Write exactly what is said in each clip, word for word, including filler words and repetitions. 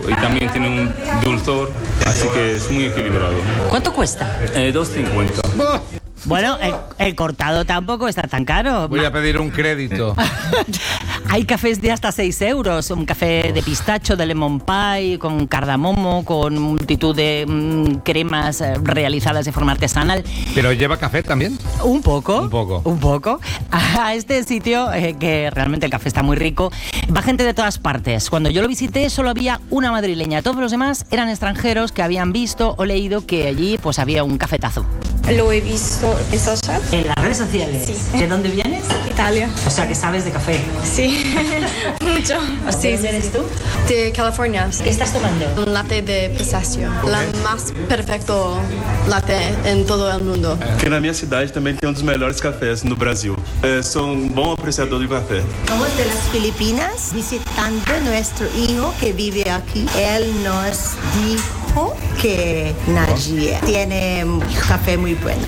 y también tiene un dulzor, así que es muy equilibrado. ¿Cuánto cuesta? Eh, dos cincuenta. Bueno, el, el cortado tampoco está tan caro. Voy a pedir un crédito. Hay cafés de hasta seis euros. Un café de pistacho, de lemon pie, con cardamomo, con multitud de mm, cremas eh, realizadas de forma artesanal. ¿Pero lleva café también? Un poco. Un poco. Un poco. A este sitio, eh, que realmente el café está muy rico, va gente de todas partes. Cuando yo lo visité solo había una madrileña. Todos los demás eran extranjeros que habían visto o leído que allí pues había un cafetazo. Lo he visto en social. ¿En las redes sociales? Sí. ¿De dónde vienes? Italia. O sea, que sabes de café. Sí, mucho. ¿De dónde eres tú? De California. ¿Qué estás tomando? Un latte de pistacho. La más perfecto latte en todo el mundo. Porque na minha cidade também tem um dos melhores cafés no Brasil. Eu sou um bom apreciador de café. Somos de las Filipinas, visitando nuestro hijo que vive aquí. Él nos dijo que Najie tiene café muy bueno.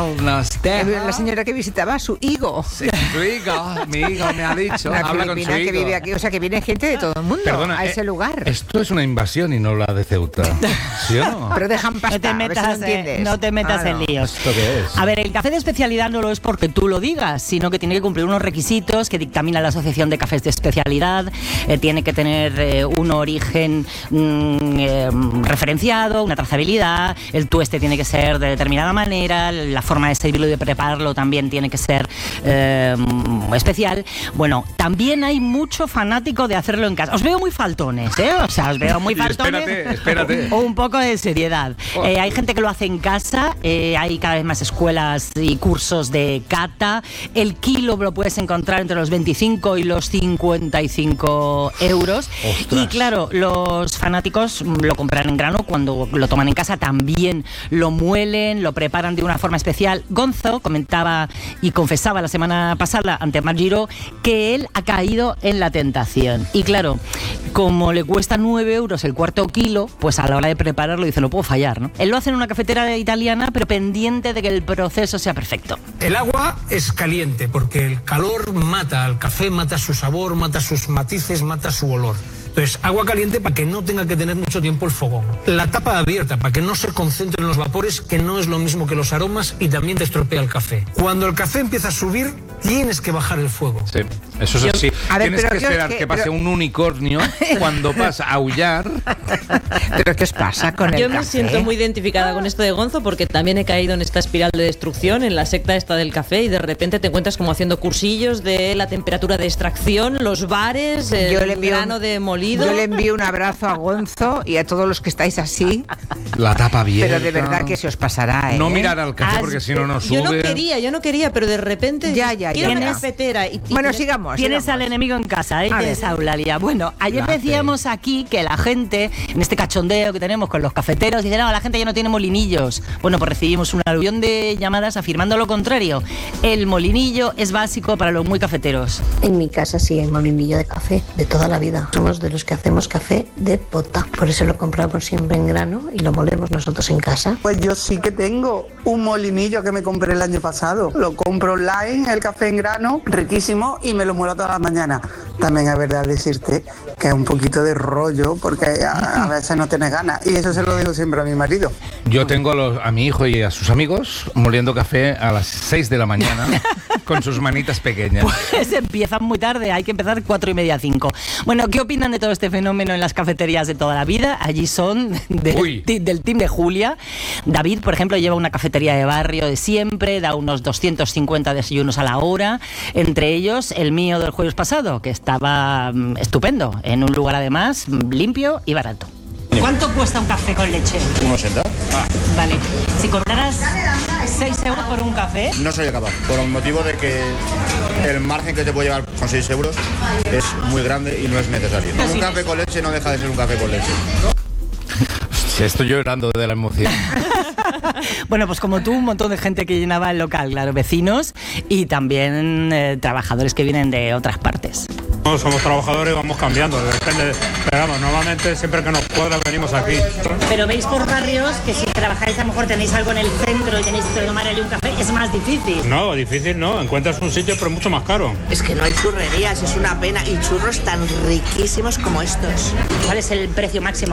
La señora que visitaba a su higo. Sí, su higo, mi hijo me ha dicho. La Habla con su filipina que higo. vive aquí, o sea que viene gente de todo el mundo. Perdona, a ese eh, lugar. Esto es una invasión y no la de Ceuta. ¿Sí o no? Pero dejan pasar. No te metas, a ver si no eh, entiendes. no te metas Ah, en no. líos. ¿Esto qué es? A ver, el café de especialidad no lo es porque tú lo digas, sino que tiene que cumplir unos requisitos que dictamina la Asociación de Cafés de Especialidad. Eh, tiene que tener eh, un origen mm, eh, referenciado, una trazabilidad. El tueste tiene que ser de determinada manera. La forma de servirlo y de prepararlo también tiene que ser eh, especial. Bueno, también hay mucho fanático de hacerlo en casa. Os veo muy faltones, ¿eh? O sea, os veo muy Y faltones. espérate, espérate. O un poco de seriedad. Oh. Eh, hay gente que lo hace en casa, eh, hay cada vez más escuelas y cursos de cata. El kilo lo puedes encontrar entre los veinticinco y los cincuenta y cinco euros. Ostras. Y claro, los fanáticos lo compran en grano cuando lo toman en casa, también lo muelen, lo preparan de una forma especial. Gonzo comentaba y confesaba la semana pasada ante Mar Giró que él ha caído en la tentación. Y claro, como le cuesta nueve euros el cuarto kilo, pues a la hora de prepararlo dice, no puedo fallar, ¿no? Él lo hace en una cafetera italiana, pero pendiente de que el proceso sea perfecto. El agua es caliente porque el calor mata al café, mata su sabor, mata sus matices, mata su olor. Entonces, agua caliente para que no tenga que tener mucho tiempo el fogón. La tapa abierta para que no se concentren los vapores, que no es lo mismo que los aromas y también te estropea el café. Cuando el café empieza a subir, tienes que bajar el fuego. Sí, eso es así. A ver, Tienes pero que ¿qué os- esperar qué- que pase pero- un unicornio cuando pasa a aullar. ¿Pero qué os pasa con el Yo me café? siento muy identificada con esto de Gonzo porque también he caído en esta espiral de destrucción, en la secta esta del café, y de repente te encuentras como haciendo cursillos de la temperatura de extracción, los bares, el Yo le envío grano un- de molido. Yo le envío un abrazo a Gonzo y a todos los que estáis así. La tapa abierta. Pero de verdad que se os pasará, ¿eh? No mirar al café Has- porque si no nos sube. Yo no quería, yo no quería, pero de repente Ya, ya, quiero ya, una ya. cafetera. Y, y Bueno, tienes- sigamos. Tienes sigamos. al enemigo en casa, ¿eh? A Tienes ver. a Eulalia. Bueno, ayer Latte. decíamos aquí que la gente, en este cachondeo que tenemos con los cafeteros, dice, no, la gente ya no tiene molinillos. Bueno, pues recibimos una aluvión de llamadas afirmando lo contrario. El molinillo es básico para los muy cafeteros. En mi casa sí hay molinillo de café, de toda la vida. Somos de los que hacemos café de pota. Por eso lo compramos siempre en grano y lo molemos nosotros en casa. Pues yo sí que tengo un molinillo que me compré el año pasado. Lo compro online, el café en grano, riquísimo, y me lo muelo todas las mañanas. También es verdad decirte que es un poquito de rollo porque a, a veces no tienes ganas. Y eso se lo digo siempre a mi marido. Yo tengo a, los- a mi hijo y a sus amigos moliendo café a las seis de la mañana con sus manitas pequeñas. Pues empiezan muy tarde, hay que empezar cuatro y media, cinco. Bueno, ¿qué opinan de todo este fenómeno en las cafeterías de toda la vida? Allí son del, Uy. ti- del team de Julia. David, por ejemplo, lleva una cafetería de barrio de siempre, da unos doscientos cincuenta desayunos a la hora, entre ellos el mío del jueves pasado, que estaba mm, estupendo, en un lugar además mm, limpio y barato. ¿Cuánto cuesta un café con leche? ¿Un ochenta? Vale, si cobraras seis euros por un café... No sería capaz, por el motivo de que el margen que te puede llevar con seis euros es muy grande y no es necesario. Un café con leche no deja de ser un café con leche. Sí, estoy llorando de la emoción. Bueno, pues como tú, un montón de gente que llenaba el local, claro, vecinos y también eh, trabajadores que vienen de otras partes. No, somos trabajadores y vamos cambiando, depende. Pero vamos, normalmente siempre que nos cuadra venimos aquí. Pero veis por barrios que si trabajáis a lo mejor tenéis algo en el centro y tenéis que tomar allí un café, es más difícil. No, difícil no, encuentras un sitio pero mucho más caro. Es que no hay churrerías, es una pena. Y churros tan riquísimos como estos. ¿Cuál es el precio máximo